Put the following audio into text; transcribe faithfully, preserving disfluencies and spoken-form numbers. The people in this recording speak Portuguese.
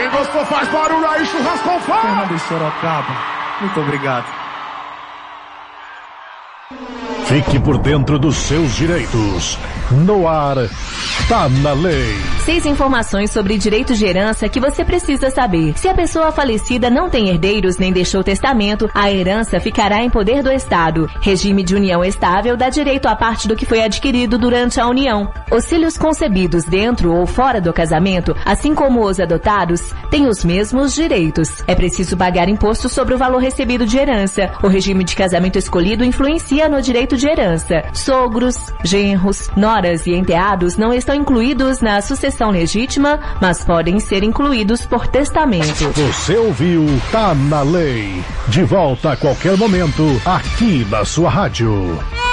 Quem gostou faz barulho aí, churrasco com fogo. Fernando Sorocaba, muito obrigado. Fique por dentro dos seus direitos. No ar, Tá na Lei. Seis informações sobre direitos de herança que você precisa saber. Se a pessoa falecida não tem herdeiros nem deixou testamento, a herança ficará em poder do Estado. Regime de união estável dá direito à parte do que foi adquirido durante a união. Os filhos concebidos dentro ou fora do casamento, assim como os adotados, têm os mesmos direitos. É preciso pagar imposto sobre o valor recebido de herança. O regime de casamento escolhido influencia no direito de herança. Sogros, genros, noras e enteados não estão incluídos na sucessão legítima, mas podem ser incluídos por testamento. Você ouviu Tá na Lei. De volta a qualquer momento, aqui na sua rádio.